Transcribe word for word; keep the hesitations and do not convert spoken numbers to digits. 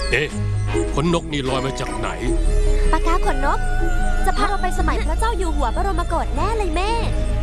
เอ๊ะขนนกนี่ลอยมาจากไหนปากกาขนนกจะพาเราไปสมัยพระเจ้าอยู่หัวบรมโกศแน่เลยแม่